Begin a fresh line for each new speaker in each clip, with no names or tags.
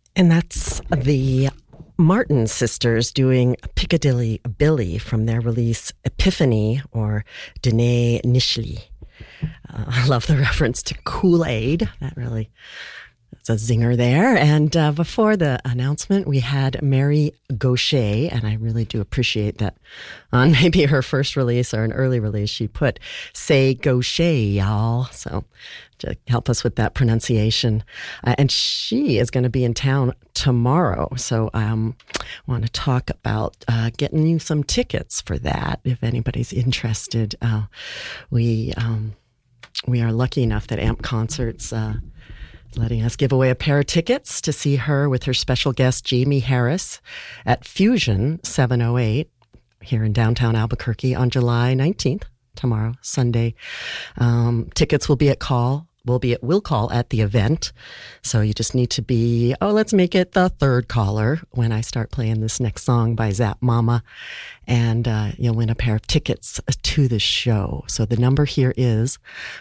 And that's the Martin sisters doing Piccadilly Billy from their release Epiphany or Danae Nishli. I love the reference to Kool-Aid. That's a zinger there. And before the announcement, we had Mary Gauthier, and I really do appreciate that on maybe her first release or an early release, she put "Say Gauthier, y'all." So to help us with that pronunciation. And she is going to be in town tomorrow. So I want to talk about getting you some tickets for that if anybody's interested. We are lucky enough that AMP Concerts letting us give away a pair of tickets to see her with her special guest, Jamie Harris, at Fusion 708 here in downtown Albuquerque on July 19th, tomorrow, Sunday. Tickets will be at will call at the event. So you just need to be, let's make it the third caller when I start playing this next song by Zap Mama. And you'll win a pair of tickets to the show. So the number here is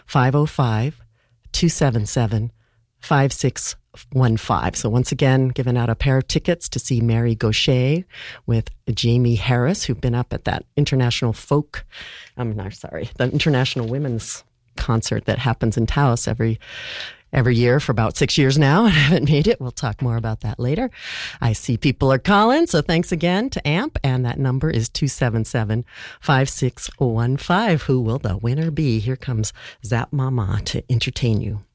505-277-5615. So once again, giving out a pair of tickets to see Mary Gauthier with Jamie Harris, who've been up at that the International Women's Concert that happens in Taos every year for about 6 years now. I haven't made it. We'll talk more about that later. I see people are calling, so thanks again to AMP, and that number is 277-5615. Who will the winner be? Here comes Zap Mama to entertain you.